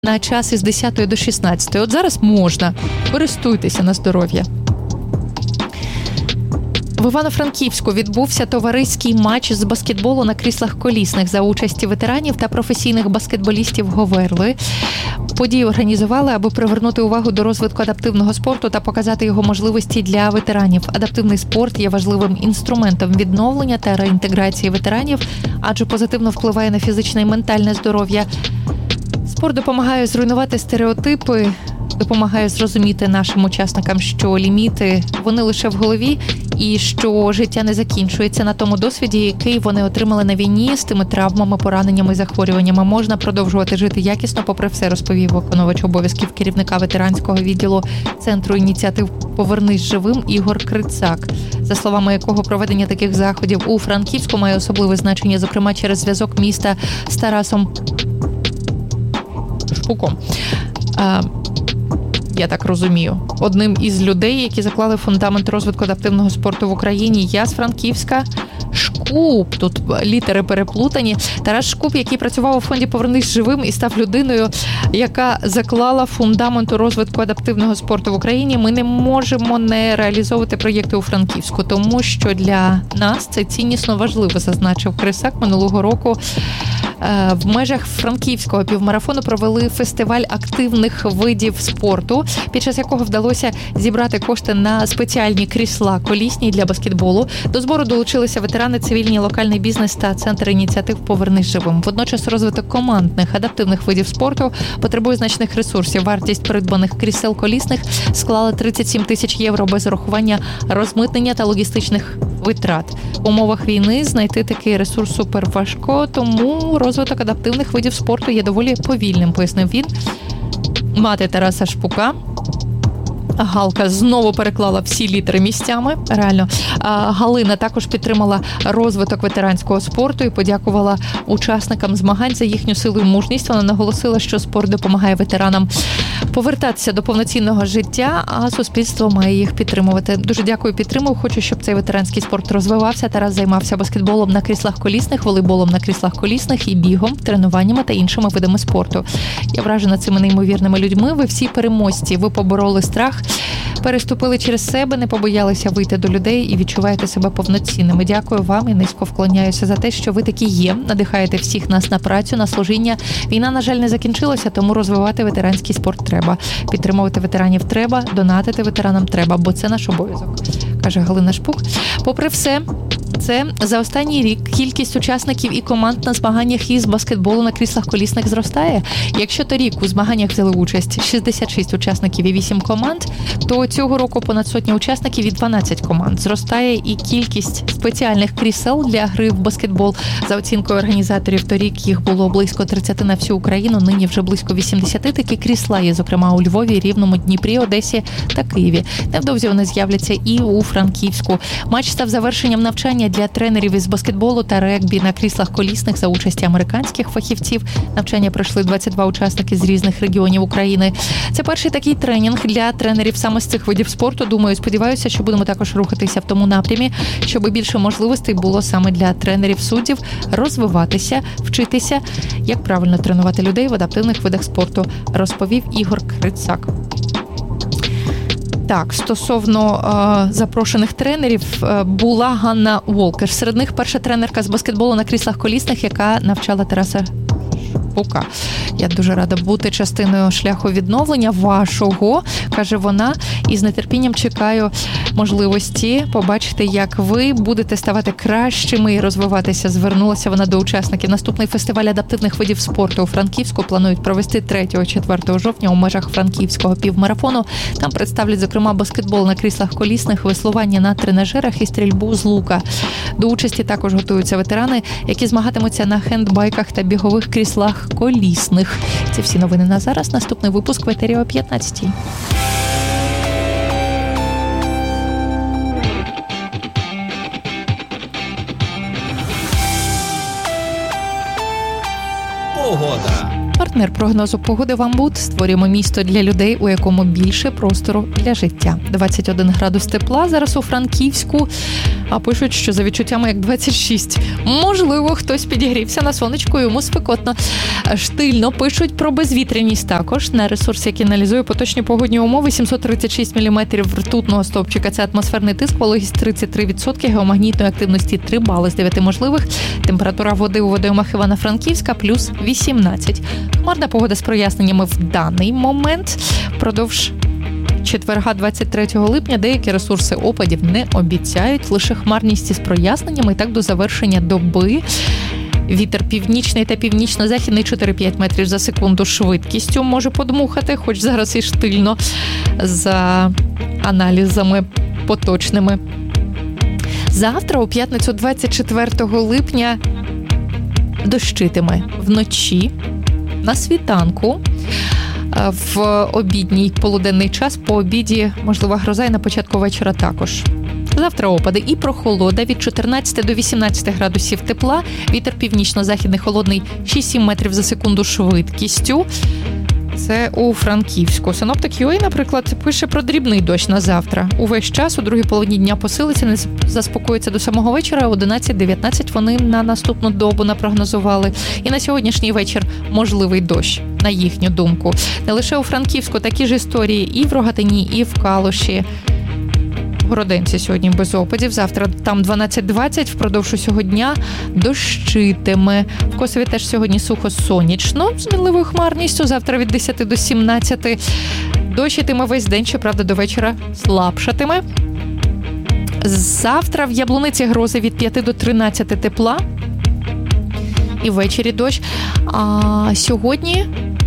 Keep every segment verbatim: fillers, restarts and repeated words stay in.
на час із десятої до шістнадцятої. От зараз можна. Користуйтеся на здоров'я. В Івано-Франківську відбувся товариський матч з баскетболу на кріслах колісних за участі ветеранів та професійних баскетболістів Говерли. Подію організували, аби привернути увагу до розвитку адаптивного спорту та показати його можливості для ветеранів. Адаптивний спорт є важливим інструментом відновлення та реінтеграції ветеранів, адже позитивно впливає на фізичне і ментальне здоров'я. Спорт допомагає зруйнувати стереотипи, допомагає зрозуміти нашим учасникам, що ліміти, вони лише в голові, і що життя не закінчується на тому досвіді, який вони отримали на війні з тими травмами, пораненнями і захворюваннями. Можна продовжувати жити якісно, попри все, розповів виконувач обов'язків керівника ветеранського відділу Центру ініціатив «Повернись живим» Ігор Крицак, за словами якого проведення таких заходів у Франківську має особливе значення, зокрема через зв'язок міста з Тарасом Шпуком. Я так розумію, одним із людей, які заклали фундамент розвитку адаптивного спорту в Україні. Я з Франківська. Шкуп, тут літери переплутані. Тарас Шкуп, який працював у фонді «Повернись живим» і став людиною, яка заклала фундамент у розвитку адаптивного спорту в Україні. Ми не можемо не реалізовувати проєкти у Франківську, тому що для нас це ціннісно важливо, зазначив Крисак. Минулого року в межах франківського півмарафону провели фестиваль активних видів спорту, під час якого вдалося зібрати кошти на спеціальні крісла колісні для баскетболу. До збору долучилися ветерани, цивільні, локальний бізнес та Центр ініціатив «Повернись живим». Водночас розвиток командних адаптивних видів спорту потребує значних ресурсів. Вартість придбаних крісел колісних склала тридцять сім тисяч євро без урахування розмитнення та логістичних витрат. В умовах війни знайти такий ресурс суперважко, тому розвиток адаптивних видів спорту є доволі повільним, пояснив він. Мати Тараса Шпука, Галка, знову переклала всі літери місцями, реально. Галина також підтримала розвиток ветеранського спорту і подякувала учасникам змагань за їхню силу і мужність. Вона наголосила, що спорт допомагає ветеранам повертатися до повноцінного життя, а суспільство має їх підтримувати. Дуже дякую, підтримую. Хочу, щоб цей ветеранський спорт розвивався. Тарас займався баскетболом на кріслах колісних, волейболом на кріслах колісних і бігом, тренуваннями та іншими видами спорту. Я вражена цими неймовірними людьми. Ви всі переможці. Ви побороли страх, переступили через себе, не побоялися вийти до людей і відчуваєте себе повноцінними. Дякую вам і низько вклоняюся за те, що ви такі є. Надихаєте всіх нас на працю, на служіння. Війна, на жаль, не закінчилася, тому розвивати ветеранський спорт треба. Підтримувати ветеранів треба, донатити ветеранам треба, бо це наш обов'язок, каже Галина Шпук. Попри все, це за останній рік кількість учасників і команд на змаганнях із баскетболу на кріслах колісних зростає. Якщо торік у змаганнях взяли участь шістдесят шість учасників і вісім команд, то цього року понад сотня учасників і дванадцять команд. Зростає і кількість спеціальних крісел для гри в баскетбол. За оцінкою організаторів, торік їх було близько тридцять на всю Україну, нині вже близько вісімдесят. Такі крісла є, зокрема, у Львові, Рівному, Дніпрі, Одесі та Києві. Невдовзі вони з'являться і у Франківську. Матч став завершенням навчання для тренерів із баскетболу та регбі на кріслах колісних за участі американських фахівців. Навчання пройшли двадцять два учасники з різних регіонів України. Це перший такий тренінг для тренерів саме з цих видів спорту. Думаю, сподіваюся, що будемо також рухатися в тому напрямі, щоб більше можливостей було саме для тренерів-суддів розвиватися, вчитися, як правильно тренувати людей в адаптивних видах спорту, розповів Ігор Крицак. Так, стосовно е, запрошених тренерів, е, була Ганна Волкер. Серед них перша тренерка з баскетболу на кріслах колісних, яка навчала Тараса Шпука. Я дуже рада бути частиною шляху відновлення вашого, каже вона, і з нетерпінням чекаю можливості побачити, як ви будете ставати кращими і розвиватися. Звернулася вона до учасників. Наступний фестиваль адаптивних видів спорту у Франківську планують провести третього-четвертого жовтня у межах франківського півмарафону. Там представлять, зокрема, баскетбол на кріслах колісних, веслування на тренажерах і стрільбу з лука. До участі також готуються ветерани, які змагатимуться на хендбайках та бігових кріслах колісних. Це всі новини на зараз. Наступний випуск в етері о п'ятнадцятій. Погода. Партнер прогнозу погоди «Вамбут». Створюємо місто для людей, у якому більше простору для життя. двадцять один градус тепла зараз у Франківську, а пишуть, що за відчуттями як двадцять шість. Можливо, хтось підігрівся на сонечку, йому спекотно. Штильно пишуть про безвітряність також. На ресурсі, який аналізує поточні погодні умови, сімсот тридцять шість міліметрів ртутного стовпчика. Це атмосферний тиск, вологість тридцять три відсотки, геомагнітної активності три бали з дев'яти можливих. Температура води у водоймах Івано-Франківська плюс вісімнадцять. Хмарна погода з проясненнями в даний момент. Продовж четверга двадцять третього липня деякі ресурси опадів не обіцяють. Лише хмарність із проясненнями і так до завершення доби. Вітер північний та північно-західний чотири-п'ять метрів за секунду швидкістю може подмухати, хоч зараз і штильно за аналізами поточними. Завтра, у п'ятницю двадцять четвертого липня, дощитиме вночі, на світанку, в обідній полуденний час, по обіді, можливо, гроза і на початку вечора також. Завтра опади і прохолода від чотирнадцяти до вісімнадцяти градусів тепла, вітер північно-західний холодний шість-сім метрів за секунду швидкістю. Це у Франківську. Синоптик ю ей, наприклад, пише про дрібний дощ на завтра. Увесь час у другій половині дня посилиться, не заспокоїться до самого вечора. одинадцять-дев'ятнадцять вони на наступну добу напрогнозували. І на сьогоднішній вечір можливий дощ, на їхню думку. Не лише у Франківську такі ж історії і в Рогатині, і в Калуші. Городенці сьогодні без опадів. Завтра там дванадцять-двадцять, впродовж усього дня дощитиме. В Косові теж сьогодні сухо сонячно, з мінливою хмарністю. Завтра від десяти до сімнадцяти. Дощитиме весь день, щоправда, до вечора слабшатиме. Завтра в Яблуниці грози від п'яти до тринадцяти тепла. І ввечері дощ. А сьогодні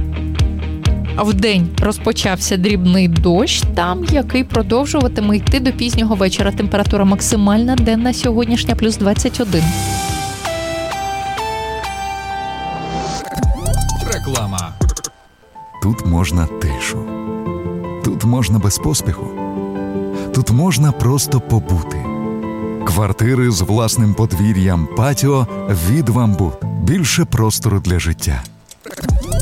вдень розпочався дрібний дощ, там, який продовжуватиме йти до пізнього вечора. Температура максимальна денна сьогоднішня плюс двадцять один. Реклама. Тут можна тишу. Тут можна без поспіху. Тут можна просто побути. Квартири з власним подвір'ям, патіо від «Вамбут». Більше простору для життя.